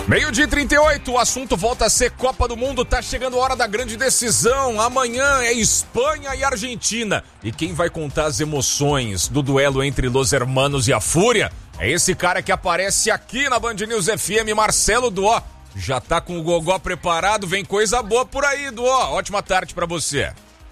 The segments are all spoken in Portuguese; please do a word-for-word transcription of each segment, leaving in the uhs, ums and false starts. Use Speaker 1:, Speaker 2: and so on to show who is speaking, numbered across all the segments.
Speaker 1: Meio-dia e trinta e oito, o assunto volta a ser Copa do Mundo, tá chegando a hora da grande decisão. Amanhã é Espanha e Argentina. E quem vai contar as emoções do duelo entre Los Hermanos e a Fúria é esse cara que aparece aqui na Band News F M, Marcelo Duó. Já tá com o gogó preparado, vem coisa boa por aí, Duó. Ótima tarde pra você.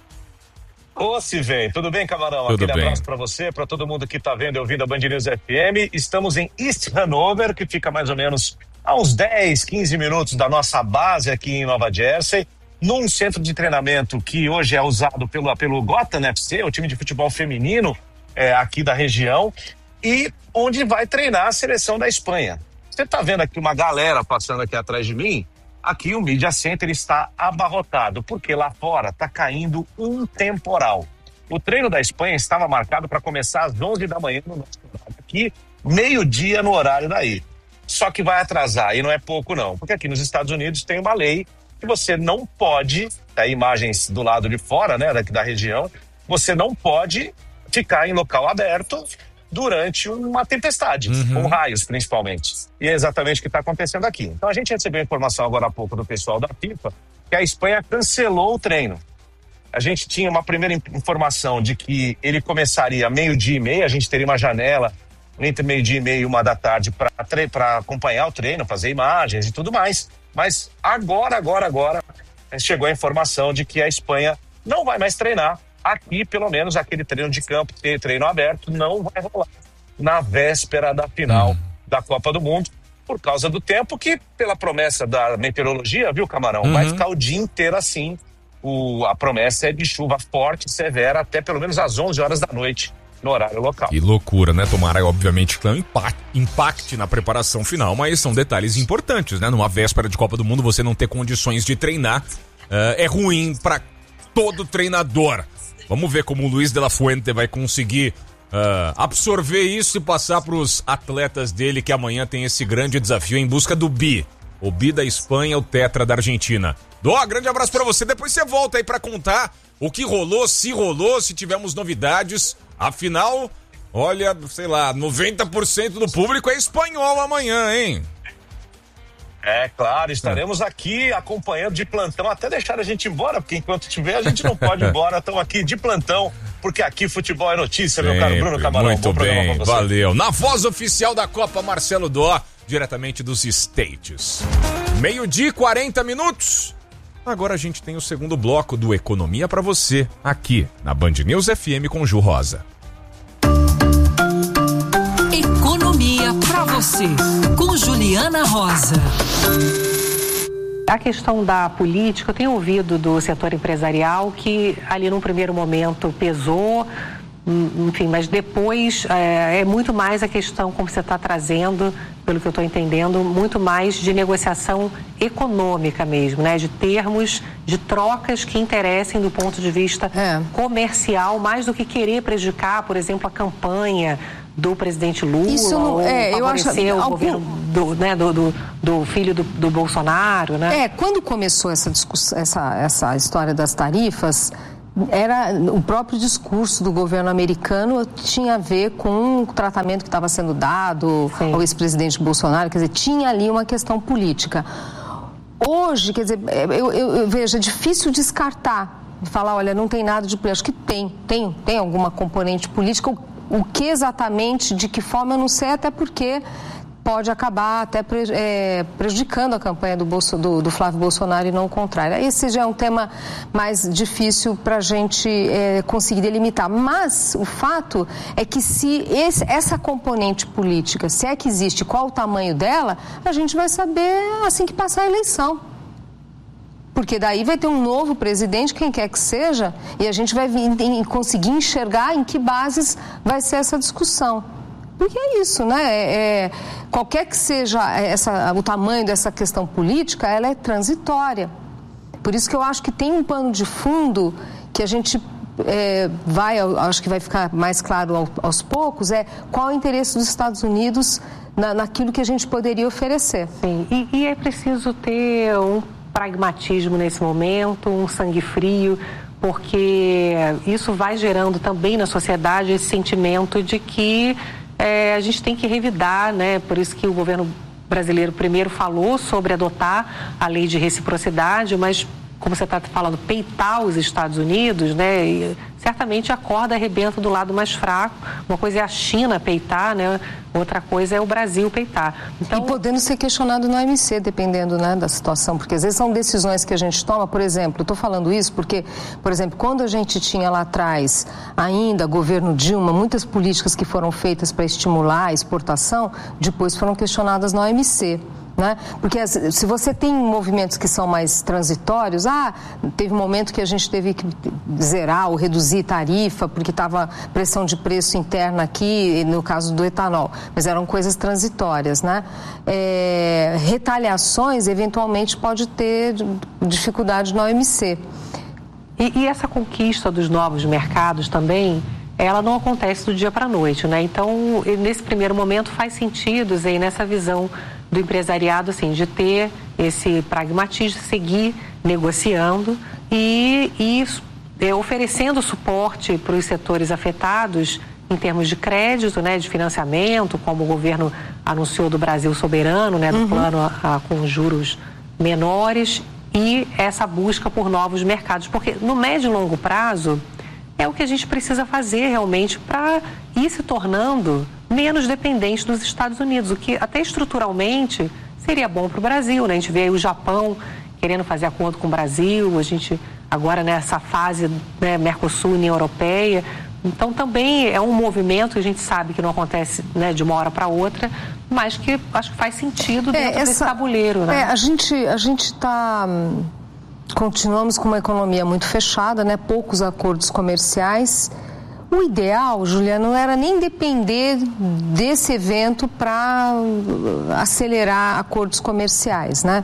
Speaker 2: Ô, se vem. Tudo bem, camarão?
Speaker 1: Tudo
Speaker 2: Aquele
Speaker 1: bem.
Speaker 2: Abraço pra você, pra todo mundo que tá vendo e ouvindo a Band News F M. Estamos em East Hanover, que fica mais ou menos a uns dez, quinze minutos da nossa base aqui em Nova Jersey, num centro de treinamento que hoje é usado pelo, pelo Gotham F C, o time de futebol feminino é, aqui da região, e onde vai treinar a seleção da Espanha. Você tá vendo aqui uma galera passando aqui atrás de mim? Aqui o Media Center está abarrotado, porque lá fora está caindo um temporal. O treino da Espanha estava marcado para começar às onze da manhã no nosso horário aqui, meio-dia no horário daí. Só que vai atrasar, e não é pouco não, porque aqui nos Estados Unidos tem uma lei que você não pode, tá, imagens do lado de fora, né, daqui da região, você não pode ficar em local aberto durante uma tempestade,
Speaker 1: uhum.
Speaker 2: com raios principalmente. E é exatamente o que está acontecendo aqui. Então a gente recebeu informação agora há pouco do pessoal da FIFA que a Espanha cancelou o treino. A gente tinha uma primeira informação de que ele começaria meio-dia e meia, a gente teria uma janela entre meio-dia e meia e uma da tarde para tre- para acompanhar o treino, fazer imagens e tudo mais. Mas agora, agora, agora, chegou a informação de que a Espanha não vai mais treinar. Aqui, pelo menos, aquele treino de campo, treino aberto, não vai rolar na véspera da final
Speaker 1: uhum.
Speaker 2: da Copa do Mundo, por causa do tempo que, pela promessa da meteorologia, viu, Camarão,
Speaker 1: uhum.
Speaker 2: vai ficar o dia inteiro assim. O, a promessa é de chuva forte, severa, até pelo menos às onze horas da noite, no horário local.
Speaker 1: Que loucura, né? Tomara, obviamente, que não impacte, impacte na preparação final, mas são detalhes importantes, né? Numa véspera de Copa do Mundo, você não ter condições de treinar uh, é ruim para todo treinador. Vamos ver como o Luiz de la Fuente vai conseguir uh, absorver isso e passar para os atletas dele, que amanhã tem esse grande desafio em busca do bi. O bi da Espanha, o tetra da Argentina. Dó, grande abraço para você. Depois você volta aí para contar o que rolou, se rolou, se tivemos novidades. Afinal, olha, sei lá, noventa por cento do público é espanhol amanhã, hein?
Speaker 2: É, claro, estaremos aqui acompanhando de plantão, até deixar a gente embora, porque enquanto tiver a gente não pode ir embora, estamos aqui de plantão, porque aqui futebol é notícia,
Speaker 1: Sempre,
Speaker 2: meu caro Bruno Camarão.
Speaker 1: muito
Speaker 2: Bom
Speaker 1: bem,
Speaker 2: programa pra você.
Speaker 1: Valeu. Na voz oficial da Copa, Marcelo Dó, diretamente dos States. Meio-dia e quarenta minutos. Agora a gente tem o segundo bloco do Economia pra você, aqui na Band News F M com Ju Rosa.
Speaker 3: Economia pra você, com Juliana Rosa.
Speaker 4: A questão da política, eu tenho ouvido do setor empresarial que ali num primeiro momento pesou, enfim, mas depois é, é muito mais a questão, como você está trazendo, pelo que eu estou entendendo, muito mais de negociação econômica mesmo, né? De termos, de trocas que interessem do ponto de vista é. comercial, mais do que querer prejudicar, por exemplo, a campanha do presidente Lula. Isso não, ou é, eu acho o algum... governo do, né, do, do, do filho do, do Bolsonaro, né?
Speaker 5: É, quando começou essa discussão, essa, essa história das tarifas, era o próprio discurso do governo americano tinha a ver com o tratamento que estava sendo dado Sim. ao ex-presidente Bolsonaro, quer dizer, tinha ali uma questão política. Hoje, quer dizer, eu, eu, eu vejo, é difícil descartar, falar, olha, não tem nada de política. Acho que tem, tem, tem alguma componente política. O, o que exatamente, de que forma, eu não sei, até porque pode acabar até pre, é, prejudicando a campanha do, Bolso, do, do Flávio Bolsonaro e não o contrário. Esse já é um tema mais difícil para a gente é, conseguir delimitar. Mas o fato é que se esse, essa componente política, se é que existe, qual o tamanho dela, a gente vai saber assim que passar a eleição. Porque daí vai ter um novo presidente, quem quer que seja, e a gente vai vir, conseguir enxergar em que bases vai ser essa discussão. Porque é isso, né? É, é, qualquer que seja essa, o tamanho dessa questão política, ela é transitória. Por isso que eu acho que tem um pano de fundo que a gente é, vai, acho que vai ficar mais claro ao, aos poucos, é qual é o interesse dos Estados Unidos na, naquilo que a gente poderia oferecer.
Speaker 4: Sim, e, e é preciso ter um pragmatismo nesse momento, um sangue frio, porque isso vai gerando também na sociedade esse sentimento de que É, a gente tem que revidar, né? Por isso que o governo brasileiro primeiro falou sobre adotar a lei de reciprocidade, mas como você está falando, peitar os Estados Unidos, né? E certamente a corda arrebenta do lado mais fraco. Uma coisa é a China peitar, né? Outra coisa é o Brasil peitar.
Speaker 5: Então... E podendo ser questionado no O M C, dependendo, né, da situação, porque às vezes são decisões que a gente toma, por exemplo, eu estou falando isso porque, por exemplo, quando a gente tinha lá atrás ainda governo Dilma, muitas políticas que foram feitas para estimular a exportação, depois foram questionadas no O M C. Né? Porque se você tem movimentos que são mais transitórios, ah, teve um momento que a gente teve que zerar ou reduzir tarifa porque estava pressão de preço interna aqui, no caso do etanol, mas eram coisas transitórias, né? É, retaliações, eventualmente, pode ter dificuldade no O M C.
Speaker 4: E, e essa conquista dos novos mercados também, ela não acontece do dia para a noite, né? Então, nesse primeiro momento faz sentido, Zé, nessa visão do empresariado, assim, de ter esse pragmatismo, seguir negociando e, e é, oferecendo suporte para os setores afetados em termos de crédito, né, de financiamento, como o governo anunciou do Brasil Soberano, né, do uhum. plano a, a, com juros menores, e essa busca por novos mercados, porque no médio e longo prazo é o que a gente precisa fazer realmente para ir se tornando menos dependente dos Estados Unidos, o que até estruturalmente seria bom para o Brasil, né? A gente vê aí o Japão querendo fazer acordo com o Brasil, a gente agora nessa fase, né, Mercosul, União Europeia, então também é um movimento que a gente sabe que não acontece, né, de uma hora para outra, mas que acho que faz sentido dentro é, essa, desse tabuleiro, né?
Speaker 5: É, a gente a gente está continuamos com uma economia muito fechada, né? Poucos acordos comerciais. O ideal, Juliana, não era nem depender desse evento para acelerar acordos comerciais, né?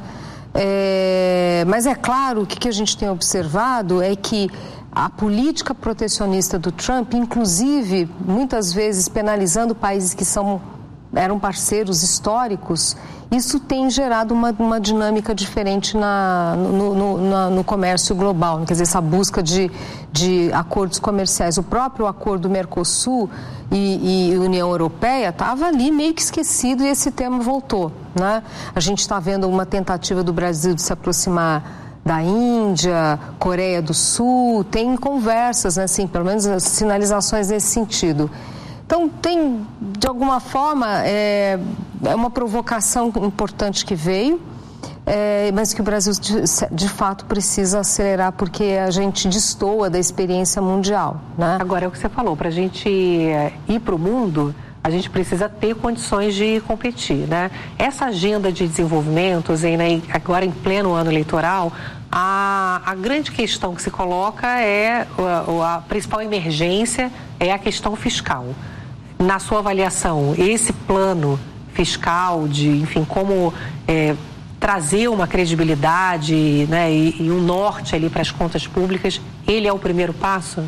Speaker 5: É, mas é claro que o que a gente tem observado é que a política protecionista do Trump, inclusive, muitas vezes penalizando países que são, eram parceiros históricos, isso tem gerado uma, uma dinâmica diferente na, no, no, na, no comércio global, quer dizer, essa busca de, de acordos comerciais. O próprio acordo Mercosul e, e União Europeia estava ali meio que esquecido e esse tema voltou, né? A gente está vendo uma tentativa do Brasil de se aproximar da Índia, Coreia do Sul, tem conversas, né, assim, pelo menos sinalizações nesse sentido. Então, tem, de alguma forma, é, é uma provocação importante que veio, é, mas que o Brasil, de, de fato, precisa acelerar, porque a gente destoa da experiência mundial, né?
Speaker 4: Agora, é o que você falou, para a gente ir para o mundo, a gente precisa ter condições de competir, né? Essa agenda de desenvolvimento, né, agora em pleno ano eleitoral, a, a grande questão que se coloca é, a, a principal emergência é a questão fiscal. Na sua avaliação, esse plano fiscal de, enfim, como é, trazer uma credibilidade, né, e, e um norte ali para as contas públicas, ele é o primeiro passo?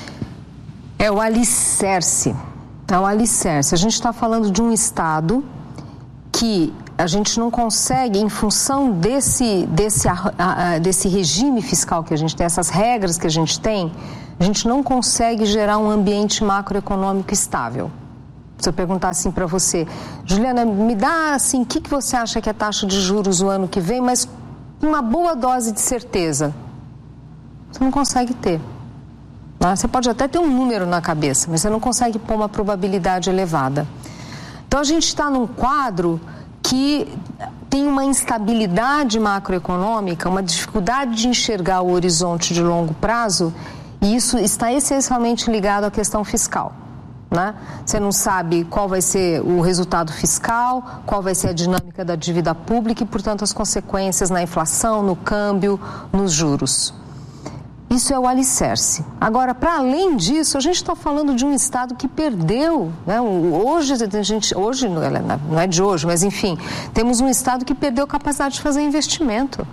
Speaker 5: É o alicerce. É o alicerce. A gente está falando de um Estado que a gente não consegue, em função desse, desse, desse regime fiscal que a gente tem, essas regras que a gente tem, a gente não consegue gerar um ambiente macroeconômico estável. Se eu perguntar assim para você, Juliana, me dá assim, o que, que você acha que é a taxa de juros o ano que vem, mas uma boa dose de certeza. Você não consegue ter. Você pode até ter um número na cabeça, mas você não consegue pôr uma probabilidade elevada. Então, a gente está num quadro que tem uma instabilidade macroeconômica, uma dificuldade de enxergar o horizonte de longo prazo, e isso está essencialmente ligado à questão fiscal, né? Você não sabe qual vai ser o resultado fiscal, qual vai ser a dinâmica da dívida pública e, portanto, as consequências na inflação, no câmbio, nos juros. Isso é o alicerce. Agora, para além disso, a gente está falando de um Estado que perdeu, né? Hoje, a gente, hoje, não é de hoje, mas enfim, temos um Estado que perdeu capacidade de fazer investimento.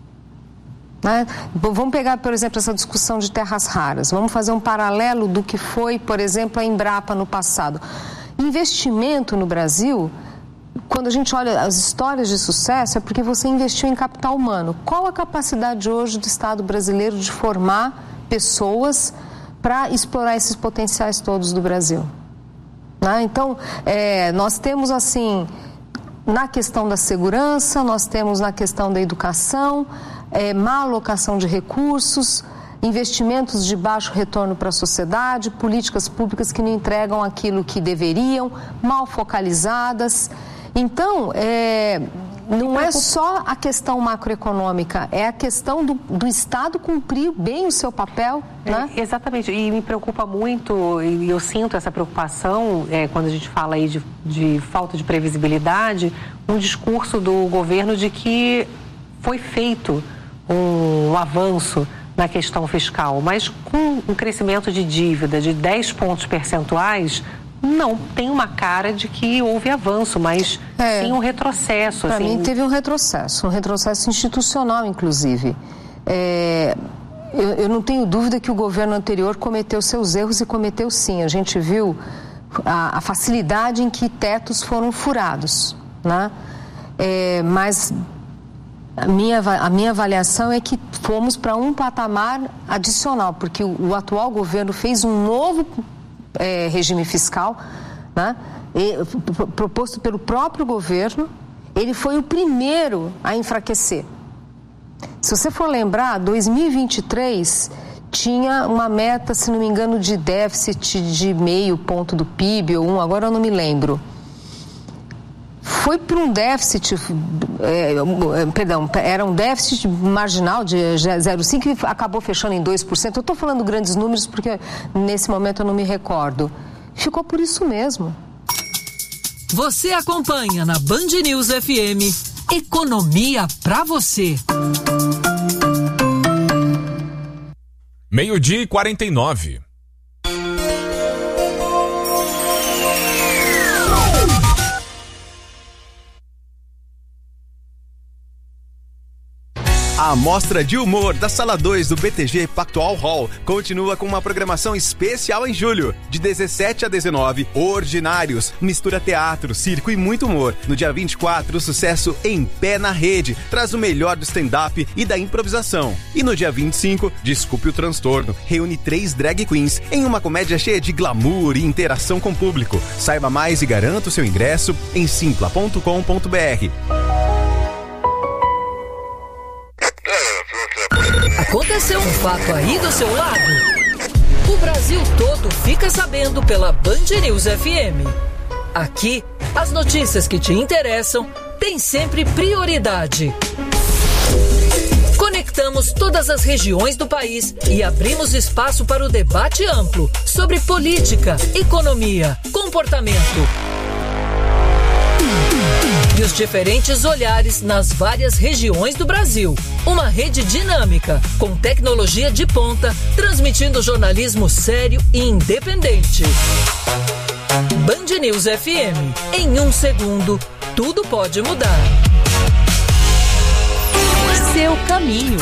Speaker 5: Né? Vamos pegar, por exemplo, essa discussão de terras raras. Vamos fazer um paralelo do que foi, por exemplo, a Embrapa no passado. Investimento no Brasil, quando a gente olha as histórias de sucesso, é porque você investiu em capital humano. Qual a capacidade hoje do Estado brasileiro de formar pessoas para explorar esses potenciais todos do Brasil? Né? Então, é, nós temos, assim, na questão da segurança, nós temos na questão da educação, é, má alocação de recursos, investimentos de baixo retorno para a sociedade, políticas públicas que não entregam aquilo que deveriam, mal focalizadas. Então, é, não é só a questão macroeconômica, é a questão do, do Estado cumprir bem o seu papel, né?
Speaker 4: É, exatamente, e me preocupa muito, e eu sinto essa preocupação, é, quando a gente fala aí de, de falta de previsibilidade, um discurso do governo de que foi feito um, um avanço na questão fiscal, mas com um crescimento de dívida de dez pontos percentuais, não tem uma cara de que houve avanço, mas é, sim um retrocesso.
Speaker 5: Para
Speaker 4: assim.
Speaker 5: mim teve um retrocesso, um retrocesso institucional, inclusive. É, eu, eu não tenho dúvida que o governo anterior cometeu seus erros e cometeu sim. A gente viu a, a facilidade em que tetos foram furados, né? É, mas a minha, a minha avaliação é que fomos para um patamar adicional, porque o, o atual governo fez um novo é, regime fiscal, né? E, proposto pelo próprio governo. Ele foi o primeiro a enfraquecer. Se você for lembrar, dois mil e vinte e três tinha uma meta, se não me engano, de déficit de meio ponto do P I B ou um, agora eu não me lembro. Foi para um déficit, é, perdão, era um déficit marginal de zero vírgula cinco e acabou fechando em dois por cento. Eu estou falando grandes números porque nesse momento eu não me recordo. Ficou por isso mesmo.
Speaker 3: Você acompanha na Band News F M Economia pra você.
Speaker 1: Meio-dia e quarenta e nove.
Speaker 6: A Mostra de Humor da Sala dois do B T G Pactual Hall continua com uma programação especial em julho. De dezessete a dezenove, Ordinários, mistura teatro, circo e muito humor. No dia vinte e quatro, o sucesso Em Pé na Rede traz o melhor do stand-up e da improvisação. E no dia vinte e cinco, Desculpe o Transtorno, reúne três drag queens em uma comédia cheia de glamour e interação com o público. Saiba mais e garanta o seu ingresso em simpla ponto com ponto b r.
Speaker 3: Aconteceu um fato aí do seu lado? O Brasil todo fica sabendo pela Band News F M. Aqui, as notícias que te interessam têm sempre prioridade. Conectamos todas as regiões do país e abrimos espaço para o debate amplo sobre política, economia, comportamento e os diferentes olhares nas várias regiões do Brasil. Uma rede dinâmica, com tecnologia de ponta, transmitindo jornalismo sério e independente. Band News F M. Em um segundo, tudo pode mudar. Seu caminho.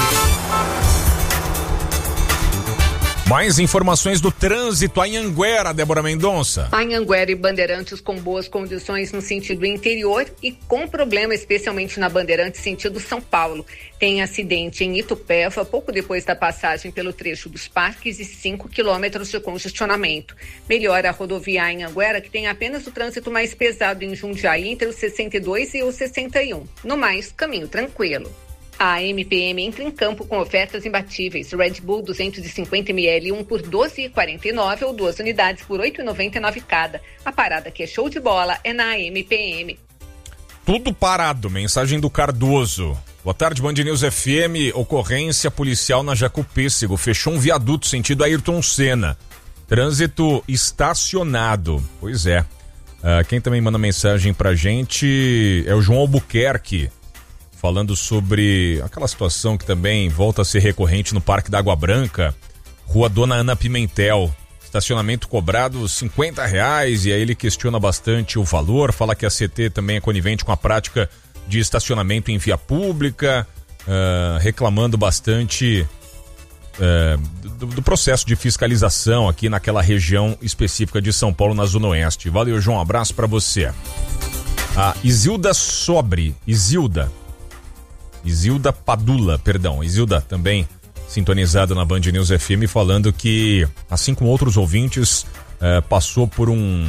Speaker 1: Mais informações do trânsito a Anhanguera, Débora Mendonça.
Speaker 7: Anhanguera e Bandeirantes com boas condições no sentido interior e com problema especialmente na Bandeirantes sentido São Paulo. Tem acidente em Itupeva, pouco depois da passagem pelo trecho dos Parques e cinco quilômetros de congestionamento. Melhora a rodovia Anhanguera, que tem apenas o trânsito mais pesado em Jundiaí entre o sessenta e dois e o sessenta e um. No mais, caminho tranquilo. A M P M entra em campo com ofertas imbatíveis. Red Bull duzentos e cinquenta mililitros, um por doze reais e quarenta e nove centavos ou duas unidades por oito reais e noventa e nove centavos cada. A parada que é show de bola é na M P M.
Speaker 1: Tudo parado, mensagem do Cardoso. Boa tarde, Band News F M. Ocorrência policial na Jacu Pêssego. Fechou um viaduto sentido Ayrton Senna. Trânsito estacionado. Pois é. Uh, quem também manda mensagem pra gente é o João Albuquerque, falando sobre aquela situação que também volta a ser recorrente no Parque da Água Branca, Rua Dona Ana Pimentel. Estacionamento cobrado cinquenta reais, e aí ele questiona bastante o valor, fala que a C T também é conivente com a prática de estacionamento em via pública, uh, reclamando bastante uh, do, do processo de fiscalização aqui naquela região específica de São Paulo, na Zona Oeste. Valeu, João, um abraço pra você. A Isilda Sobre, Isilda, Isilda Padula, perdão, Isilda também sintonizada na Band News F M, falando que, assim como outros ouvintes, eh, passou por um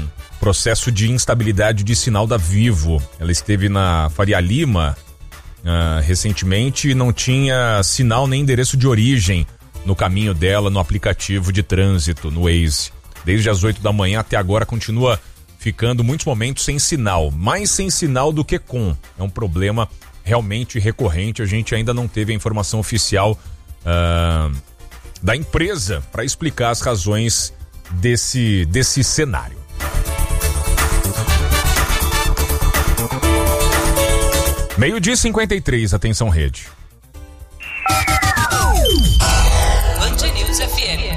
Speaker 1: processo de instabilidade de sinal da Vivo. Ela esteve na Faria Lima uh, recentemente e não tinha sinal nem endereço de origem no caminho dela no aplicativo de trânsito, no Waze. Desde as oito da manhã até agora continua ficando muitos momentos sem sinal, mais sem sinal do que com. É um problema realmente recorrente. A gente ainda não teve a informação oficial uh, da empresa para explicar as razões desse, desse cenário. Meio-dia e cinquenta e três, atenção rede.
Speaker 3: Band News F M.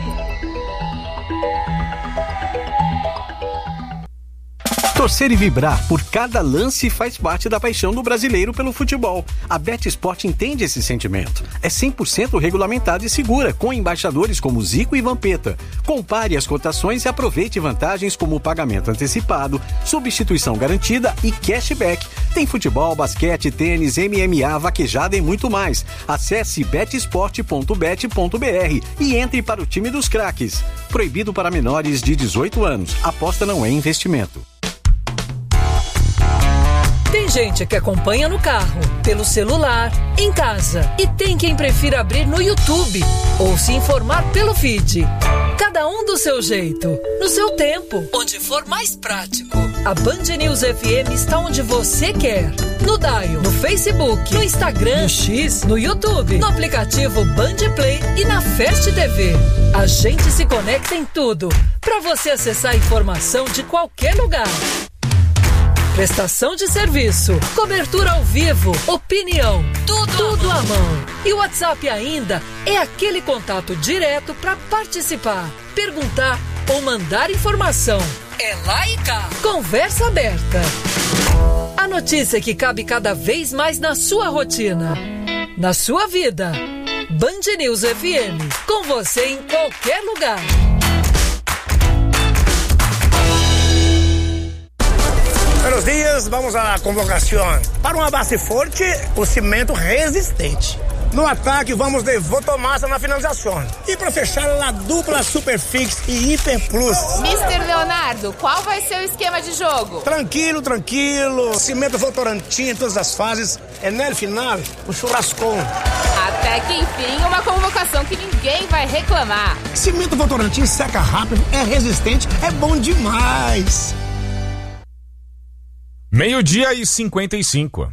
Speaker 8: Torcer e vibrar por cada lance faz parte da paixão do brasileiro pelo futebol. A BetSport entende esse sentimento. É cem por cento regulamentada e segura, com embaixadores como Zico e Vampeta. Compare as cotações e aproveite vantagens como pagamento antecipado, substituição garantida e cashback. Tem futebol, basquete, tênis, M M A, vaquejada e muito mais. Acesse betsport ponto bet ponto b r e entre para o time dos craques. Proibido para menores de dezoito anos. Aposta não é investimento.
Speaker 3: Tem gente que acompanha no carro, pelo celular, em casa. E tem quem prefira abrir no YouTube ou se informar pelo feed. Cada um do seu jeito, no seu tempo, onde for mais prático. A Band News F M está onde você quer. No Dial, no Facebook, no Instagram, no X, no YouTube, no aplicativo Band Play e na Fast T V. A gente se conecta em tudo, para você acessar a informação de qualquer lugar. Prestação de serviço, cobertura ao vivo, opinião, tudo, tudo à mão. E o WhatsApp ainda é aquele contato direto para participar, perguntar ou mandar informação. É lá e cá. Conversa aberta. A notícia que cabe cada vez mais na sua rotina, na sua vida. Band News F M, com você em qualquer lugar.
Speaker 9: Buenos dias, vamos à convocação. Para uma base forte, o cimento resistente. No ataque, vamos de Votomassa na finalização. E para fechar, a dupla Superfix e Hiper Plus.
Speaker 10: mister Leonardo, qual vai ser o esquema de jogo?
Speaker 9: Tranquilo, tranquilo. Cimento Votorantim em todas as fases. É no final, o churrascão.
Speaker 10: Até que enfim, uma convocação que ninguém vai reclamar.
Speaker 9: Cimento Votorantim seca rápido, é resistente, é bom demais.
Speaker 1: Meio-dia e cinquenta e cinco.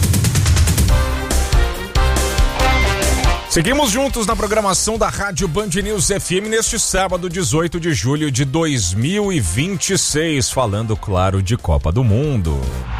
Speaker 1: Seguimos juntos na programação da Rádio Band News F M neste sábado, dezoito de julho de dois mil e vinte e seis, falando, claro, de Copa do Mundo.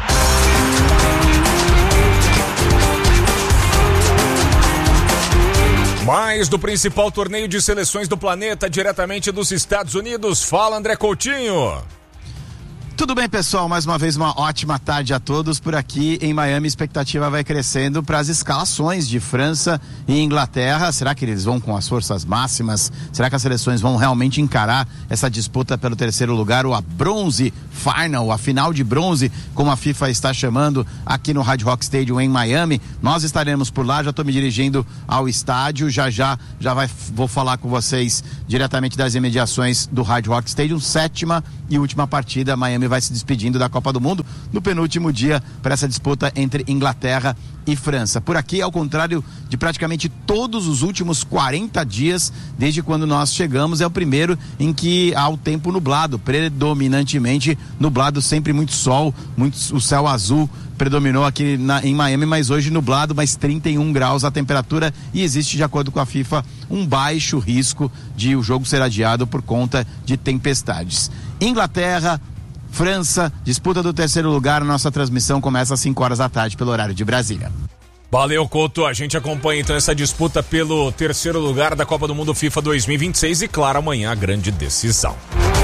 Speaker 1: Mais do principal torneio de seleções do planeta, diretamente dos Estados Unidos. Fala, André Coutinho.
Speaker 11: Tudo bem, pessoal? Mais uma vez, uma ótima tarde a todos. Por aqui em Miami, a expectativa vai crescendo para as escalações de França e Inglaterra. Será que eles vão com as forças máximas? Será que as seleções vão realmente encarar essa disputa pelo terceiro lugar, ou a bronze final, a final de bronze, como a FIFA está chamando aqui no Hard Rock Stadium em Miami? Nós estaremos por lá, já estou me dirigindo ao estádio, já já, já vai, vou falar com vocês diretamente das imediações do Hard Rock Stadium. Sétima e última partida, Miami vai se despedindo da Copa do Mundo no penúltimo dia para essa disputa entre Inglaterra e França. Por aqui, ao contrário de praticamente todos os últimos quarenta dias, desde quando nós chegamos, é o primeiro em que há o tempo nublado, predominantemente nublado, sempre muito sol, muito, o céu azul predominou aqui na, em Miami, mas hoje nublado, mais trinta e um graus a temperatura, e existe, de acordo com a FIFA, um baixo risco de o jogo ser adiado por conta de tempestades. Inglaterra, França, disputa do terceiro lugar. Nossa transmissão começa às cinco horas da tarde pelo horário de Brasília.
Speaker 1: Valeu, Couto. A gente acompanha então essa disputa pelo terceiro lugar da Copa do Mundo FIFA dois mil e vinte e seis e, claro, amanhã a grande decisão.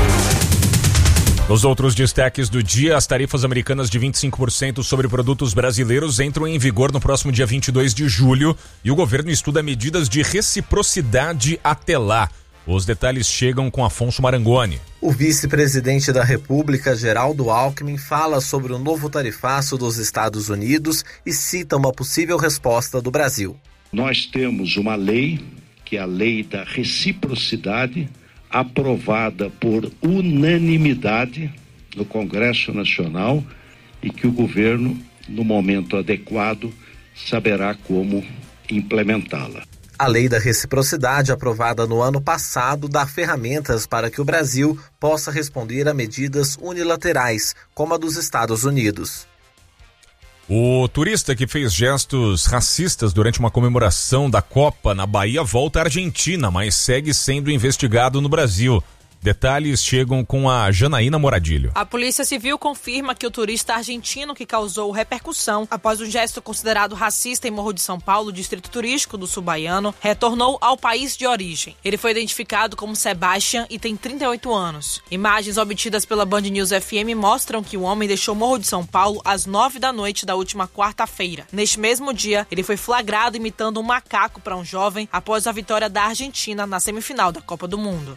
Speaker 1: Nos outros destaques do dia, as tarifas americanas de vinte e cinco por cento sobre produtos brasileiros entram em vigor no próximo dia vinte e dois de julho e o governo estuda medidas de reciprocidade até lá. Os detalhes chegam com Afonso Marangoni.
Speaker 12: O vice-presidente da República, Geraldo Alckmin, fala sobre o novo tarifaço dos Estados Unidos e cita uma possível resposta do Brasil.
Speaker 13: Nós temos uma lei, que é a lei da reciprocidade, aprovada por unanimidade no Congresso Nacional e que o governo, no momento adequado, saberá como implementá-la.
Speaker 12: A Lei da Reciprocidade, aprovada no ano passado, dá ferramentas para que o Brasil possa responder a medidas unilaterais, como a dos Estados Unidos.
Speaker 1: O turista que fez gestos racistas durante uma comemoração da Copa na Bahia volta à Argentina, mas segue sendo investigado no Brasil. Detalhes chegam com a Janaína Moradilho.
Speaker 14: A Polícia Civil confirma que o turista argentino que causou repercussão após um gesto considerado racista em Morro de São Paulo, distrito turístico do sul baiano, retornou ao país de origem. Ele foi identificado como Sebastian e tem trinta e oito anos. Imagens obtidas pela Band News F M mostram que o homem deixou Morro de São Paulo às nove da noite da última quarta-feira. Neste mesmo dia, ele foi flagrado imitando um macaco para um jovem após a vitória da Argentina na semifinal da Copa do Mundo.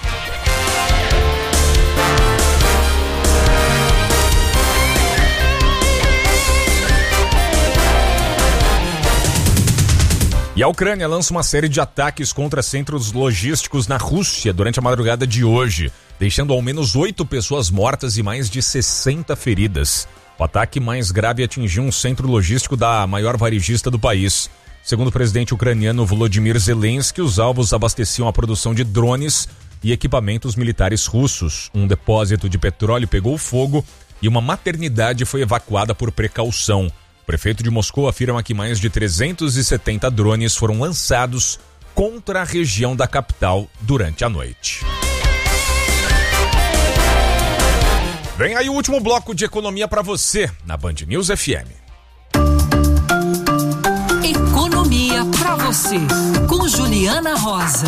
Speaker 1: E a Ucrânia lança uma série de ataques contra centros logísticos na Rússia durante a madrugada de hoje, deixando ao menos oito pessoas mortas e mais de sessenta feridas. O ataque mais grave atingiu um centro logístico da maior varejista do país. Segundo o presidente ucraniano Volodymyr Zelensky, os alvos abasteciam a produção de drones e equipamentos militares russos. Um depósito de petróleo pegou fogo e uma maternidade foi evacuada por precaução. O prefeito de Moscou afirma que mais de trezentos e setenta drones foram lançados contra a região da capital durante a noite. Vem aí o último bloco de economia para você na Band News F M.
Speaker 3: Economia para você com Juliana Rosa.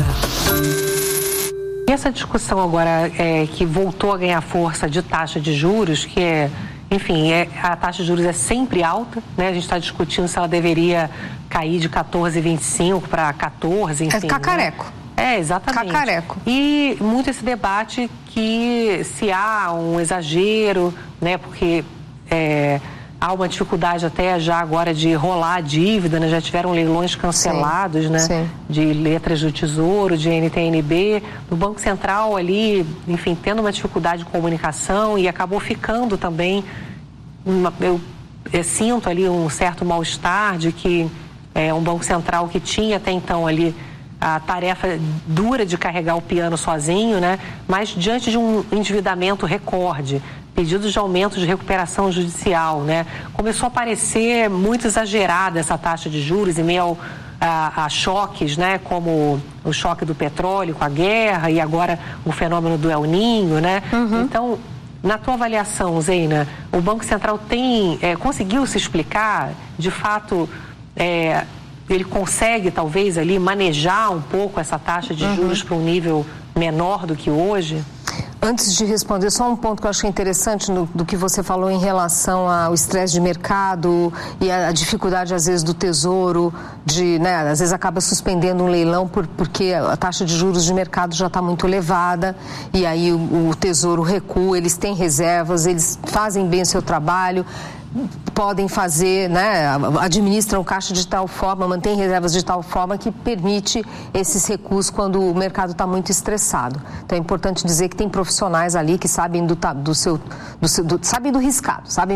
Speaker 4: E essa discussão agora é, que voltou a ganhar força de taxa de juros, que é, enfim, é, a taxa de juros é sempre alta, né? A gente está discutindo se ela deveria cair de quatorze vírgula vinte e cinco para quatorze, enfim.
Speaker 5: É cacareco.
Speaker 4: Né? É, exatamente.
Speaker 5: Cacareco.
Speaker 4: E muito esse debate que se há um exagero, né? Porque é, há uma dificuldade até já agora de rolar a dívida, né? Já tiveram leilões cancelados, sim, né? Sim. De letras do Tesouro, de N T N B, do Banco Central ali, enfim, tendo uma dificuldade de comunicação e acabou ficando também, uma, eu, eu sinto ali um certo mal-estar de que é um Banco Central que tinha até então ali a tarefa dura de carregar o piano sozinho, né? Mas diante de um endividamento recorde, pedidos de aumento de recuperação judicial, né? Começou a parecer muito exagerada essa taxa de juros em meio ao, a, a choques, né? Como o choque do petróleo com a guerra e agora o fenômeno do El Niño, né? Uhum. Então, na tua avaliação, Zeina, o Banco Central tem, é, conseguiu se explicar, de fato, é, ele consegue talvez ali manejar um pouco essa taxa de juros uhum. para um nível menor do que hoje?
Speaker 5: Antes de responder, só um ponto que eu achei interessante no, do que você falou em relação ao estresse de mercado e a, a dificuldade, às vezes, do Tesouro, de, né, às vezes acaba suspendendo um leilão por, porque a taxa de juros de mercado já está muito elevada e aí o, o Tesouro recua, eles têm reservas, eles fazem bem o seu trabalho, podem fazer, né, administram caixa de tal forma, mantêm reservas de tal forma que permite esses recursos quando o mercado está muito estressado. Então é importante dizer que tem profissionais ali que sabem do, do seu, do seu do, sabem do riscado, sabem